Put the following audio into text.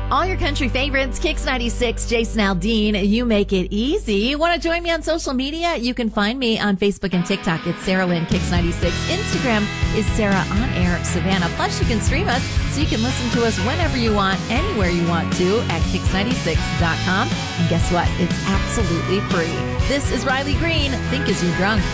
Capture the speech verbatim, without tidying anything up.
All your country favorites, Kix ninety-six, Jason Aldean, you make it easy. Want to join me on social media? You can find me on Facebook and TikTok. It's Sarah Lynn Kix ninety-six. Instagram is Sarah On Air Savannah. Plus, you can stream us so you can listen to us whenever you want, anywhere you want to at kix ninety-six dot com. And guess what? It's absolutely free. This is Riley Green. Think as you're drunk.